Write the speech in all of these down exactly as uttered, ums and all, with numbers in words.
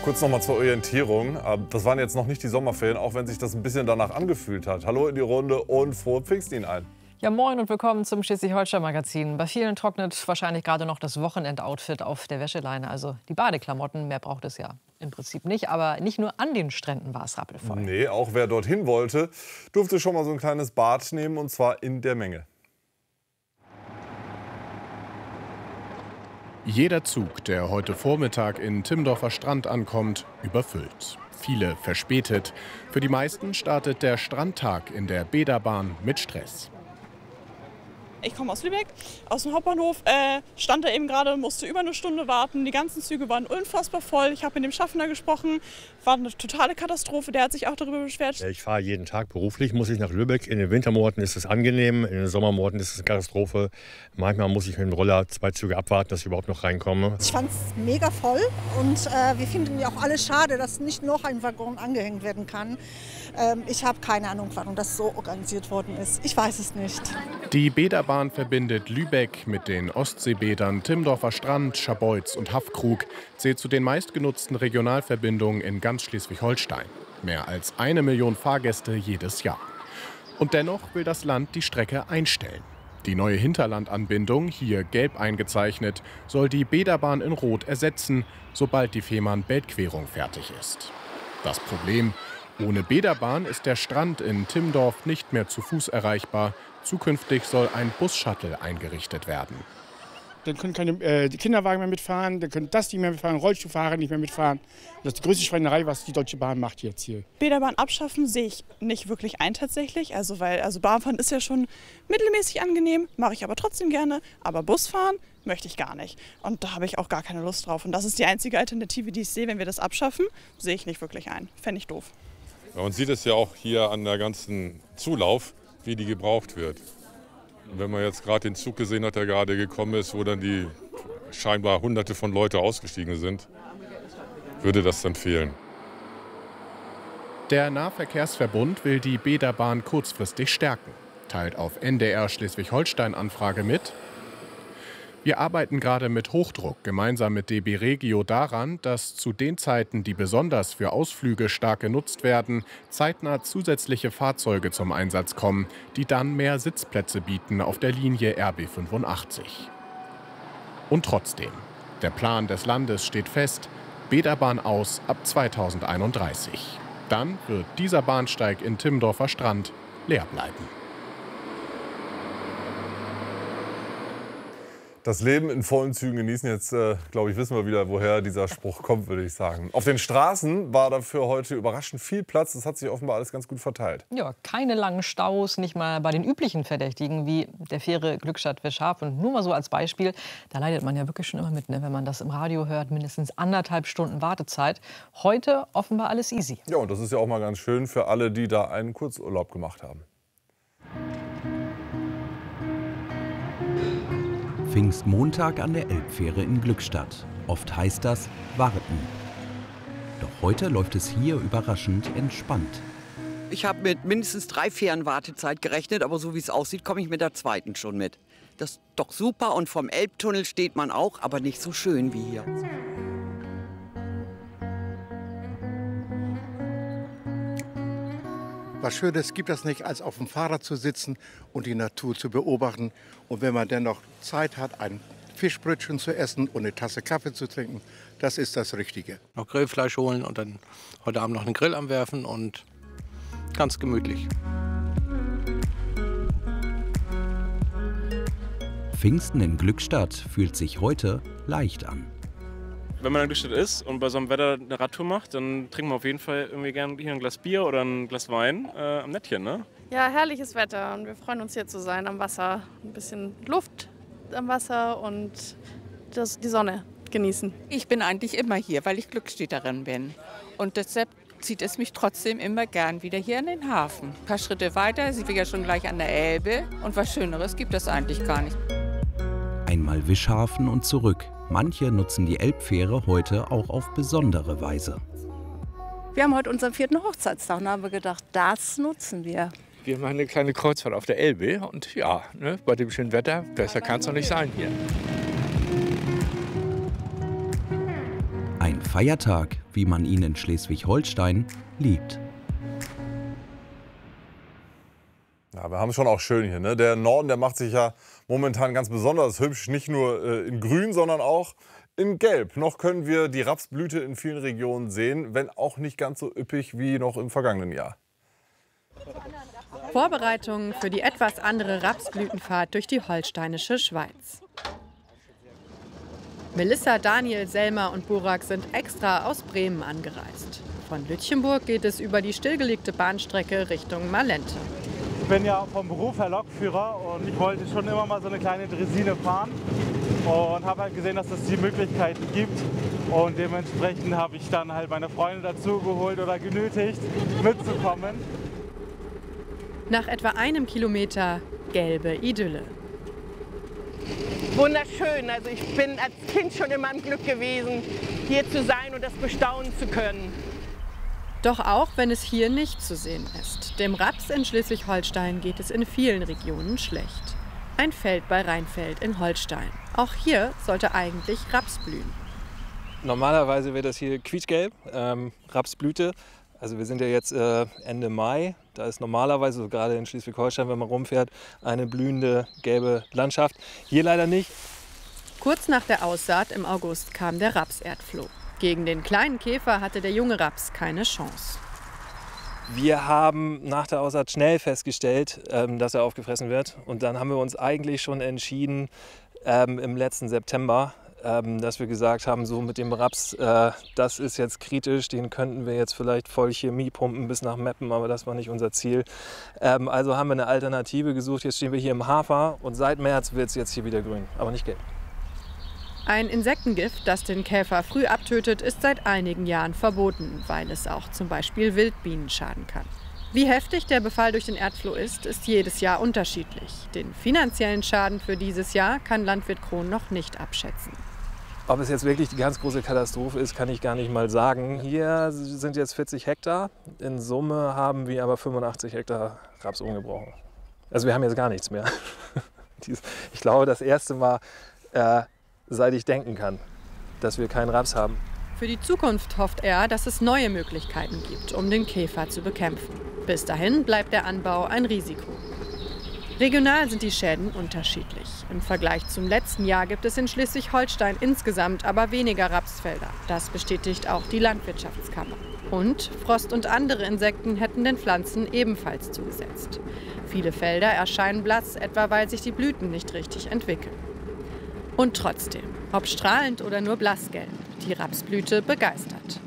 Kurz noch mal zur Orientierung. Das waren jetzt noch nicht die Sommerferien, auch wenn sich das ein bisschen danach angefühlt hat. Hallo in die Runde und frohe Pfingsten Ihnen allen. Ja, moin und willkommen zum Schleswig-Holstein-Magazin. Bei vielen trocknet wahrscheinlich gerade noch das Wochenendoutfit auf der Wäscheleine. Also die Badeklamotten, mehr braucht es ja im Prinzip nicht. Aber nicht nur an den Stränden war es rappelvoll. Nee, auch wer dorthin wollte, durfte schon mal so ein kleines Bad nehmen, und zwar in der Menge. Jeder Zug, der heute Vormittag in Timmendorfer Strand ankommt, überfüllt. Viele verspätet. Für die meisten startet der Strandtag in der Bäderbahn mit Stress. Ich komme aus Lübeck, aus dem Hauptbahnhof, äh, stand da eben gerade, musste über eine Stunde warten. Die ganzen Züge waren unfassbar voll. Ich habe mit dem Schaffner gesprochen, war eine totale Katastrophe. Der hat sich auch darüber beschwert. Ich fahre jeden Tag beruflich, muss ich nach Lübeck. In den Wintermonaten ist es angenehm, in den Sommermonaten ist es eine Katastrophe. Manchmal muss ich mit dem Roller zwei Züge abwarten, dass ich überhaupt noch reinkomme. Ich fand es mega voll und äh, wir finden ja auch alles schade, dass nicht noch ein Waggon angehängt werden kann. Ähm, ich habe keine Ahnung, warum das so organisiert worden ist. Ich weiß es nicht. Die Bäderbahn verbindet Lübeck mit den Ostseebädern Timmendorfer Strand, Scharbeutz und Haffkrug, zählt zu den meistgenutzten Regionalverbindungen in ganz Schleswig-Holstein. Mehr als eine Million Fahrgäste jedes Jahr. Und dennoch will das Land die Strecke einstellen. Die neue Hinterlandanbindung, hier gelb eingezeichnet, soll die Bäderbahn in Rot ersetzen, sobald die Fehmarn-Belt-Querung fertig ist. Das Problem: Ohne Bäderbahn ist der Strand in Timmendorf nicht mehr zu Fuß erreichbar. Zukünftig soll ein Bus-Shuttle eingerichtet werden. Dann können keine äh, die Kinderwagen mehr mitfahren, dann können das nicht mehr mitfahren, Rollstuhlfahrer nicht mehr mitfahren. Das ist die größte Schweinerei, was die Deutsche Bahn macht jetzt hier. Bäderbahn abschaffen sehe ich nicht wirklich ein tatsächlich. Also, weil, also Bahnfahren ist ja schon mittelmäßig angenehm, mache ich aber trotzdem gerne. Aber Busfahren möchte ich gar nicht. Und da habe ich auch gar keine Lust drauf. Und das ist die einzige Alternative, die ich sehe. Wenn wir das abschaffen, sehe ich nicht wirklich ein. Fände ich doof. Ja, man sieht es ja auch hier an der ganzen Zulauf, wie die gebraucht wird. Und wenn man jetzt gerade den Zug gesehen hat, der gerade gekommen ist, wo dann die scheinbar Hunderte von Leuten ausgestiegen sind, würde das dann fehlen. Der Nahverkehrsverbund will die Bäderbahn kurzfristig stärken, teilt auf N D R Schleswig-Holstein-Anfrage mit: Wir arbeiten gerade mit Hochdruck gemeinsam mit D B Regio daran, dass zu den Zeiten, die besonders für Ausflüge stark genutzt werden, zeitnah zusätzliche Fahrzeuge zum Einsatz kommen, die dann mehr Sitzplätze bieten auf der Linie R B fünfundachtzig. Und trotzdem, der Plan des Landes steht fest: Bäderbahn aus ab zweitausendeinunddreißig. Dann wird dieser Bahnsteig in Timmendorfer Strand leer bleiben. Das Leben in vollen Zügen genießen. Jetzt, äh, glaube ich, wissen wir wieder, woher dieser Spruch kommt, würde ich sagen. Auf den Straßen war dafür heute überraschend viel Platz. Das hat sich offenbar alles ganz gut verteilt. Ja, keine langen Staus, nicht mal bei den üblichen Verdächtigen wie der Fähre Glückstadt-Weschhafen. Und nur mal so als Beispiel, da leidet man ja wirklich schon immer mit, ne? Wenn man das im Radio hört, mindestens anderthalb Stunden Wartezeit. Heute offenbar alles easy. Ja, und das ist ja auch mal ganz schön für alle, die da einen Kurzurlaub gemacht haben. Pfingstmontag an der Elbfähre in Glückstadt. Oft heißt das warten. Doch heute läuft es hier überraschend entspannt. Ich habe mit mindestens drei Fähren Wartezeit gerechnet, aber so wie es aussieht, komme ich mit der zweiten schon mit. Das ist doch super, und vom Elbtunnel steht man auch, aber nicht so schön wie hier. Was Schönes gibt es nicht, als auf dem Fahrrad zu sitzen und die Natur zu beobachten. Und wenn man dann noch Zeit hat, ein Fischbrötchen zu essen und eine Tasse Kaffee zu trinken, das ist das Richtige. Noch Grillfleisch holen und dann heute Abend noch einen Grill anwerfen und ganz gemütlich. Pfingsten in Glückstadt fühlt sich heute leicht an. Wenn man in Glückstadt ist und bei so einem Wetter eine Radtour macht, dann trinkt man auf jeden Fall irgendwie gerne hier ein Glas Bier oder ein Glas Wein äh, am Nettchen, ne? Ja, herrliches Wetter und wir freuen uns hier zu sein am Wasser. Ein bisschen Luft am Wasser und das, die Sonne genießen. Ich bin eigentlich immer hier, weil ich Glückstädterin bin. Und deshalb zieht es mich trotzdem immer gern wieder hier in den Hafen. Ein paar Schritte weiter sind wir ja schon gleich an der Elbe und was Schöneres gibt es eigentlich gar nicht. Einmal Wischhafen und zurück. Manche nutzen die Elbfähre heute auch auf besondere Weise. Wir haben heute unseren vierten Hochzeitstag und haben wir gedacht, das nutzen wir. Wir machen eine kleine Kreuzfahrt auf der Elbe und ja, ne, bei dem schönen Wetter, besser kann es noch nicht sein hier. Ein Feiertag, wie man ihn in Schleswig-Holstein liebt. Ja, wir haben es schon auch schön hier. Ne? Der Norden, der macht sich ja momentan ganz besonders hübsch. Nicht nur äh, in Grün, sondern auch in Gelb. Noch können wir die Rapsblüte in vielen Regionen sehen, wenn auch nicht ganz so üppig wie noch im vergangenen Jahr. Vorbereitungen für die etwas andere Rapsblütenfahrt durch die holsteinische Schweiz. Melissa, Daniel, Selma und Burak sind extra aus Bremen angereist. Von Lütchenburg geht es über die stillgelegte Bahnstrecke Richtung Malente. Ich bin ja vom Beruf Herr Lokführer und ich wollte schon immer mal so eine kleine Draisine fahren und habe halt gesehen, dass es die Möglichkeiten gibt. Und dementsprechend habe ich dann halt meine Freunde dazu geholt oder genötigt, mitzukommen. Nach etwa einem Kilometer gelbe Idylle. Wunderschön. Also ich bin als Kind schon immer im Glück gewesen, hier zu sein und das bestaunen zu können. Doch auch wenn es hier nicht zu sehen ist. Dem Raps in Schleswig-Holstein geht es in vielen Regionen schlecht. Ein Feld bei Rheinfeld in Holstein. Auch hier sollte eigentlich Raps blühen. Normalerweise wäre das hier quietschgelb, ähm, Rapsblüte. Also wir sind ja jetzt äh, Ende Mai. Da ist normalerweise, so gerade in Schleswig-Holstein, wenn man rumfährt, eine blühende gelbe Landschaft. Hier leider nicht. Kurz nach der Aussaat im August kam der Rapserdfloh. Gegen den kleinen Käfer hatte der junge Raps keine Chance. Wir haben nach der Aussaat schnell festgestellt, ähm, dass er aufgefressen wird. Und dann haben wir uns eigentlich schon entschieden, ähm, im letzten September, ähm, dass wir gesagt haben, so mit dem Raps, äh, das ist jetzt kritisch, den könnten wir jetzt vielleicht voll Chemie pumpen bis nach Meppen, aber das war nicht unser Ziel. Ähm, also haben wir eine Alternative gesucht. Jetzt stehen wir hier im Hafer und seit März wird es jetzt hier wieder grün, aber nicht gelb. Ein Insektengift, das den Käfer früh abtötet, ist seit einigen Jahren verboten, weil es auch zum Beispiel Wildbienen schaden kann. Wie heftig der Befall durch den Erdfloh ist, ist jedes Jahr unterschiedlich. Den finanziellen Schaden für dieses Jahr kann Landwirt Krohn noch nicht abschätzen. Ob es jetzt wirklich die ganz große Katastrophe ist, kann ich gar nicht mal sagen. Hier sind jetzt vierzig Hektar. In Summe haben wir aber fünfundachtzig Hektar Raps umgebrochen. Also wir haben jetzt gar nichts mehr. Ich glaube, das erste Mal, äh, seit ich denken kann, dass wir keinen Raps haben. Für die Zukunft hofft er, dass es neue Möglichkeiten gibt, um den Käfer zu bekämpfen. Bis dahin bleibt der Anbau ein Risiko. Regional sind die Schäden unterschiedlich. Im Vergleich zum letzten Jahr gibt es in Schleswig-Holstein insgesamt aber weniger Rapsfelder. Das bestätigt auch die Landwirtschaftskammer. Und Frost und andere Insekten hätten den Pflanzen ebenfalls zugesetzt. Viele Felder erscheinen blass, etwa weil sich die Blüten nicht richtig entwickeln. Und trotzdem, ob strahlend oder nur blassgelb, die Rapsblüte begeistert.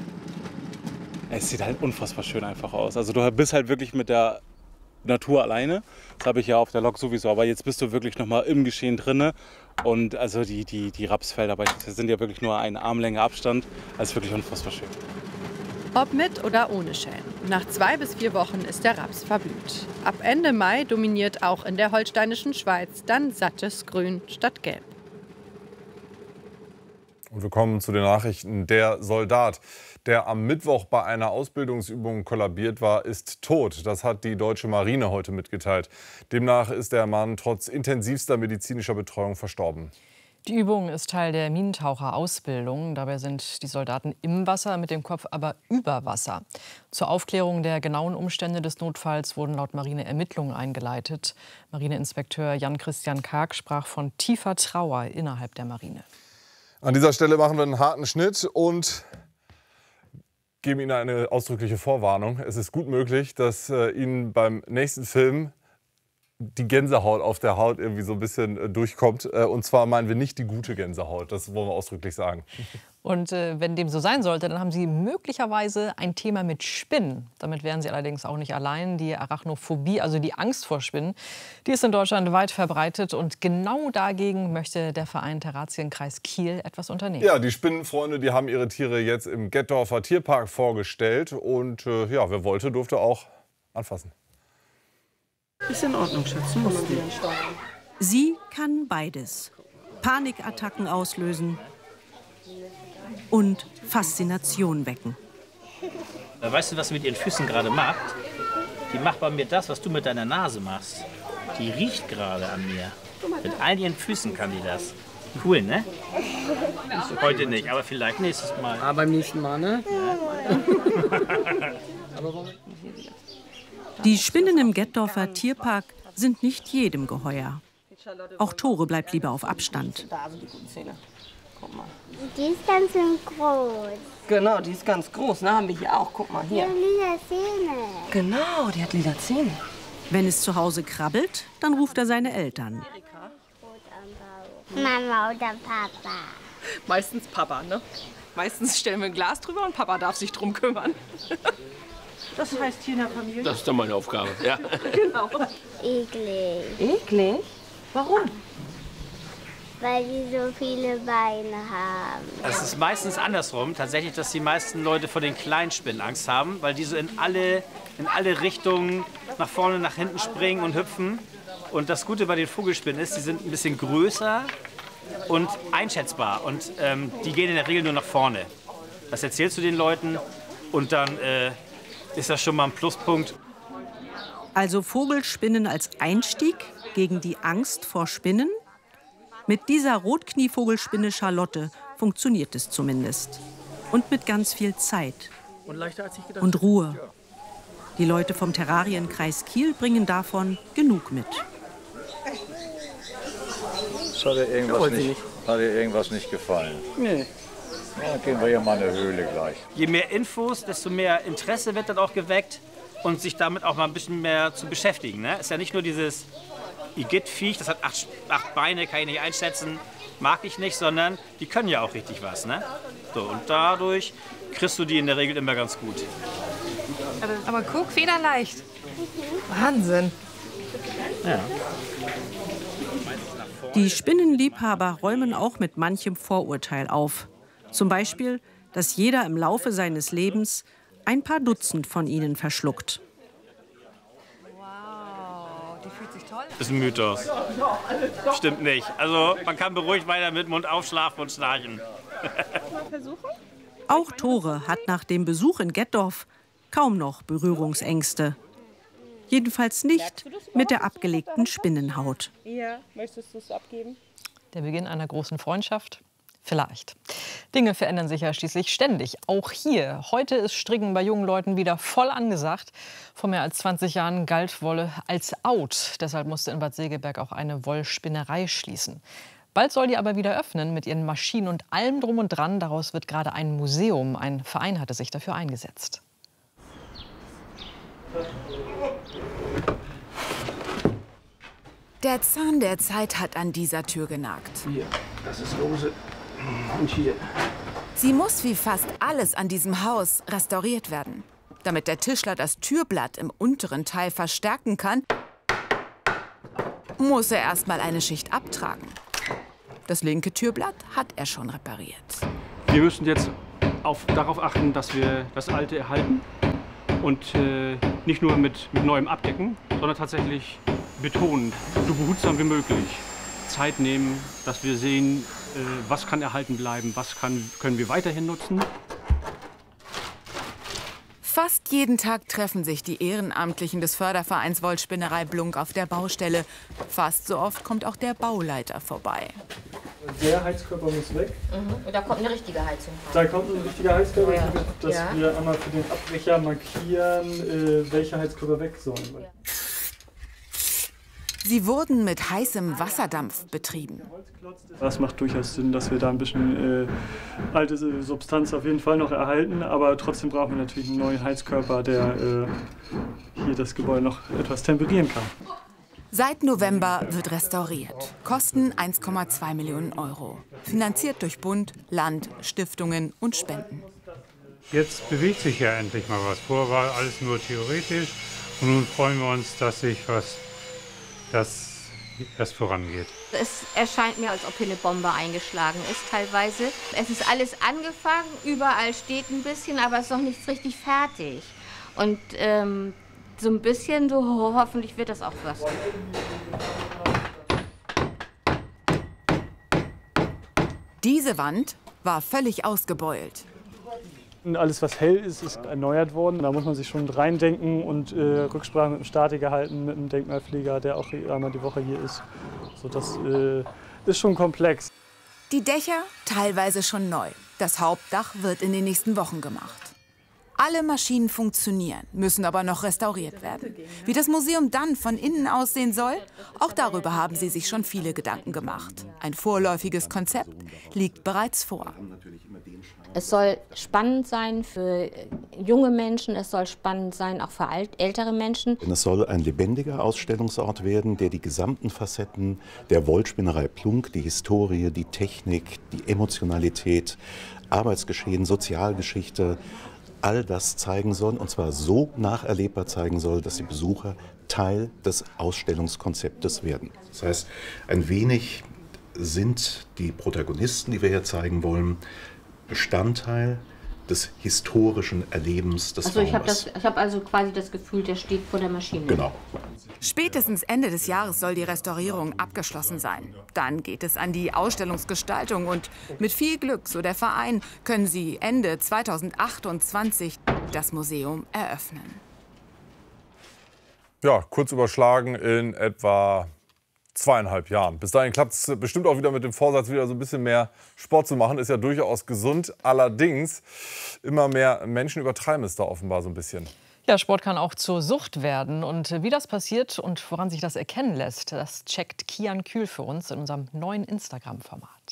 Es sieht halt unfassbar schön einfach aus. Also du bist halt wirklich mit der Natur alleine. Das habe ich ja auf der Lok sowieso. Aber jetzt bist du wirklich noch mal im Geschehen drinne. Und also die, die, die Rapsfelder beispielsweise sind ja wirklich nur eine Armlänge Abstand. Das ist wirklich unfassbar schön. Ob mit oder ohne Schäden. Nach zwei bis vier Wochen ist der Raps verblüht. Ab Ende Mai dominiert auch in der holsteinischen Schweiz dann sattes Grün statt Gelb. Und wir kommen zu den Nachrichten. Der Soldat, der am Mittwoch bei einer Ausbildungsübung kollabiert war, ist tot. Das hat die deutsche Marine heute mitgeteilt. Demnach ist der Mann trotz intensivster medizinischer Betreuung verstorben. Die Übung ist Teil der Minentaucherausbildung. Dabei sind die Soldaten im Wasser, mit dem Kopf aber über Wasser. Zur Aufklärung der genauen Umstände des Notfalls wurden laut Marine Ermittlungen eingeleitet. Marineinspekteur Jan-Christian Karg sprach von tiefer Trauer innerhalb der Marine. An dieser Stelle machen wir einen harten Schnitt und geben Ihnen eine ausdrückliche Vorwarnung. Es ist gut möglich, dass äh, Ihnen beim nächsten Film die Gänsehaut auf der Haut irgendwie so ein bisschen äh, durchkommt. Äh, und zwar meinen wir nicht die gute Gänsehaut, das wollen wir ausdrücklich sagen. Und äh, wenn dem so sein sollte, dann haben Sie möglicherweise ein Thema mit Spinnen. Damit wären Sie allerdings auch nicht allein. Die Arachnophobie, also die Angst vor Spinnen, die ist in Deutschland weit verbreitet. Und genau dagegen möchte der Verein Terratienkreis Kiel etwas unternehmen. Ja, die Spinnenfreunde, die haben ihre Tiere jetzt im Gettorfer Tierpark vorgestellt. Und äh, ja, wer wollte, durfte auch anfassen. Ist in Ordnung, Schatz. Du musst nicht. Sie kann beides. Panikattacken auslösen und Faszination wecken. Weißt du, was sie mit ihren Füßen gerade macht? Die macht bei mir das, was du mit deiner Nase machst. Die riecht gerade an mir. Mit all ihren Füßen kann die das. Cool, ne? Heute nicht, aber vielleicht nächstes Mal. Aber beim nächsten Mal, ne? Die Spinnen im Gettorfer Tierpark sind nicht jedem geheuer. Auch Tore bleibt lieber auf Abstand. Die ist ganz schön groß. Genau, die ist ganz groß. Ne? Haben wir hier auch. Guck mal hier. Die hat lila Zähne. Genau, die hat lila Zähne. Wenn es zu Hause krabbelt, dann ruft er seine Eltern. Mama oder Papa? Meistens Papa, ne? Meistens stellen wir ein Glas drüber und Papa darf sich drum kümmern. Das heißt hier in der Familie? Das ist dann meine Aufgabe, ja. Genau. Eklig. Eklig? Warum? Weil die so viele Beine haben. Es ist meistens andersrum, tatsächlich, dass die meisten Leute vor den kleinen Spinnen Angst haben, weil die so in alle, in alle Richtungen nach vorne, nach hinten springen und hüpfen. Und das Gute bei den Vogelspinnen ist, die sind ein bisschen größer und einschätzbar. Und ähm, die gehen in der Regel nur nach vorne. Das erzählst du den Leuten und dann äh, ist das schon mal ein Pluspunkt. Also Vogelspinnen als Einstieg gegen die Angst vor Spinnen? Mit dieser Rotknievogelspinne Charlotte funktioniert es zumindest. Und mit ganz viel Zeit. Und leichter als ich gedacht. Und Ruhe. Die Leute vom Terrarienkreis Kiel bringen davon genug mit. Hat dir irgendwas, nicht, hat dir irgendwas nicht gefallen? Nee. Ja, dann gehen wir hier mal in eine Höhle gleich. Je mehr Infos, desto mehr Interesse wird dann auch geweckt und sich damit auch mal ein bisschen mehr zu beschäftigen. Ne? Ist ja nicht nur dieses Igitt-Viech, das hat acht, acht Beine, kann ich nicht einschätzen, mag ich nicht, sondern die können ja auch richtig was. Ne? So, und dadurch kriegst du die in der Regel immer ganz gut. Aber, aber guck, federleicht. Wahnsinn. Ja. Die Spinnenliebhaber räumen auch mit manchem Vorurteil auf. Zum Beispiel, dass jeder im Laufe seines Lebens ein paar Dutzend von ihnen verschluckt. Das ist ein Mythos. Stimmt nicht. Also man kann beruhigt weiter mit Mund aufschlafen und schnarchen. Auch Tore hat nach dem Besuch in Gettorf kaum noch Berührungsängste. Jedenfalls nicht mit der abgelegten Spinnenhaut. Ja, möchtest du es abgeben? Der Beginn einer großen Freundschaft? Vielleicht. Dinge verändern sich ja schließlich ständig. Auch hier. Heute ist Stricken bei jungen Leuten wieder voll angesagt. Vor mehr als zwanzig Jahren galt Wolle als out. Deshalb musste in Bad Segeberg auch eine Wollspinnerei schließen. Bald soll die aber wieder öffnen mit ihren Maschinen und allem drum und dran. Daraus wird gerade ein Museum. Ein Verein hatte sich dafür eingesetzt. Der Zahn der Zeit hat an dieser Tür genagt. Hier, das ist lose. Und hier. Sie muss wie fast alles an diesem Haus restauriert werden. Damit der Tischler das Türblatt im unteren Teil verstärken kann, muss er erst mal eine Schicht abtragen. Das linke Türblatt hat er schon repariert. Wir müssen jetzt auf, darauf achten, dass wir das Alte erhalten und äh, nicht nur mit, mit Neuem abdecken, sondern tatsächlich betonen, so behutsam wie möglich. Zeit nehmen, dass wir sehen, äh, was kann erhalten bleiben, was kann, können wir weiterhin nutzen. Fast jeden Tag treffen sich die Ehrenamtlichen des Fördervereins Wollspinnerei Blunk auf der Baustelle. Fast so oft kommt auch der Bauleiter vorbei. Der Heizkörper muss weg. Mhm. Und da kommt eine richtige Heizung rein. Da kommt ein richtiger Heizkörper, Ja. dass Ja. wir einmal für den Abbrecher markieren, äh, welche Heizkörper weg sollen. Ja. Sie wurden mit heißem Wasserdampf betrieben. Das macht durchaus Sinn, dass wir da ein bisschen äh, alte Substanz auf jeden Fall noch erhalten, aber trotzdem brauchen wir natürlich einen neuen Heizkörper, der äh, hier das Gebäude noch etwas temperieren kann. Seit November wird restauriert. Kosten eins Komma zwei Millionen Euro. Finanziert durch Bund, Land, Stiftungen und Spenden. Jetzt bewegt sich ja endlich mal was. Vorher war alles nur theoretisch und nun freuen wir uns, dass sich was, dass es vorangeht. Es erscheint mir, als ob hier eine Bombe eingeschlagen ist teilweise. Es ist alles angefangen, überall steht ein bisschen, aber es ist noch nichts richtig fertig. Und ähm, so ein bisschen, so ho hoffentlich wird das auch was. Diese Wand war völlig ausgebeult. Alles, was hell ist, ist erneuert worden. Da muss man sich schon reindenken und äh, Rücksprache mit dem Statiker halten, mit dem Denkmalpfleger, der auch einmal die Woche hier ist. So, das äh, ist schon komplex. Die Dächer teilweise schon neu. Das Hauptdach wird in den nächsten Wochen gemacht. Alle Maschinen funktionieren, müssen aber noch restauriert werden. Wie das Museum dann von innen aussehen soll, auch darüber haben sie sich schon viele Gedanken gemacht. Ein vorläufiges Konzept liegt bereits vor. Es soll spannend sein für junge Menschen, es soll spannend sein auch für alt, ältere Menschen. Es soll ein lebendiger Ausstellungsort werden, der die gesamten Facetten der Wollspinnerei Plunk, die Historie, die Technik, die Emotionalität, Arbeitsgeschehen, Sozialgeschichte, all das zeigen soll, und zwar so nacherlebbar zeigen soll, dass die Besucher Teil des Ausstellungskonzeptes werden. Das heißt, ein wenig sind die Protagonisten, die wir hier zeigen wollen, Bestandteil des historischen Erlebens des Also ich habe Raumes. hab also quasi das Gefühl, der steht vor der Maschine. Genau. Spätestens Ende des Jahres soll die Restaurierung abgeschlossen sein. Dann geht es an die Ausstellungsgestaltung und mit viel Glück, so der Verein, können sie Ende zweitausendachtundzwanzig das Museum eröffnen. Ja, kurz überschlagen in etwa zweieinhalb Jahren. Bis dahin klappt es bestimmt auch wieder mit dem Vorsatz, wieder so ein bisschen mehr Sport zu machen. Ist ja durchaus gesund. Allerdings, immer mehr Menschen übertreiben es da offenbar so ein bisschen. Ja, Sport kann auch zur Sucht werden. Und wie das passiert und woran sich das erkennen lässt, das checkt Kian Kühl für uns in unserem neuen Instagram-Format.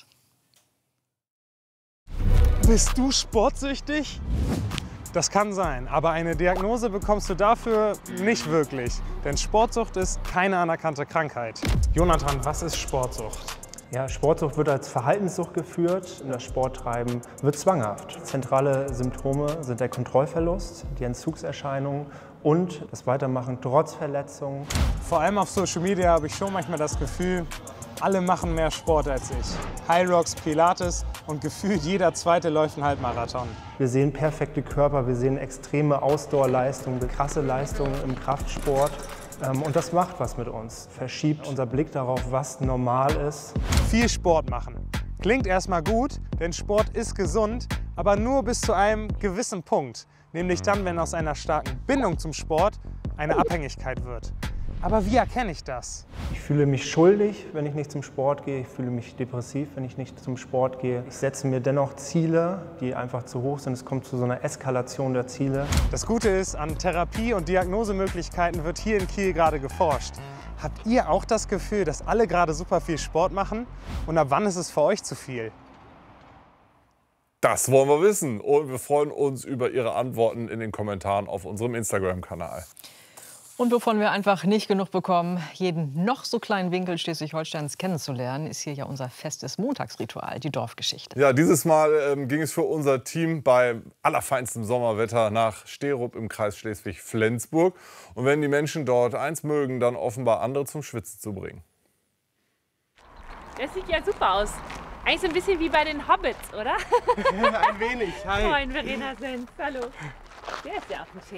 Bist du sportsüchtig? Das kann sein, aber eine Diagnose bekommst du dafür nicht wirklich. Denn Sportsucht ist keine anerkannte Krankheit. Jonathan, was ist Sportsucht? Ja, Sportsucht wird als Verhaltenssucht geführt. Das Sporttreiben wird zwanghaft. Zentrale Symptome sind der Kontrollverlust, die Entzugserscheinungen und das Weitermachen trotz Verletzungen. Vor allem auf Social Media habe ich schon manchmal das Gefühl, alle machen mehr Sport als ich. High Rocks, Pilates und gefühlt jeder Zweite läuft einen Halbmarathon. Wir sehen perfekte Körper, wir sehen extreme Ausdauerleistungen, krasse Leistungen im Kraftsport. Und das macht was mit uns, verschiebt unser Blick darauf, was normal ist. Viel Sport machen. Klingt erstmal gut, denn Sport ist gesund, aber nur bis zu einem gewissen Punkt. Nämlich dann, wenn aus einer starken Bindung zum Sport eine Abhängigkeit wird. Aber wie erkenne ich das? Ich fühle mich schuldig, wenn ich nicht zum Sport gehe. Ich fühle mich depressiv, wenn ich nicht zum Sport gehe. Ich setze mir dennoch Ziele, die einfach zu hoch sind. Es kommt zu so einer Eskalation der Ziele. Das Gute ist, an Therapie- und Diagnosemöglichkeiten wird hier in Kiel gerade geforscht. Habt ihr auch das Gefühl, dass alle gerade super viel Sport machen? Und ab wann ist es für euch zu viel? Das wollen wir wissen. Und wir freuen uns über Ihre Antworten in den Kommentaren auf unserem Instagram-Kanal. Und wovon wir einfach nicht genug bekommen, jeden noch so kleinen Winkel Schleswig-Holsteins kennenzulernen, ist hier ja unser festes Montagsritual, die Dorfgeschichte. Ja, dieses Mal ähm, ging es für unser Team bei allerfeinstem Sommerwetter nach Sterup im Kreis Schleswig-Flensburg. Und wenn die Menschen dort eins mögen, dann offenbar andere zum Schwitzen zu bringen. Das sieht ja super aus. Eigentlich so ein bisschen wie bei den Hobbits, oder? Ein wenig. Hi. Moin, Verena Senz. Hallo. Der ist ja auch ein schick.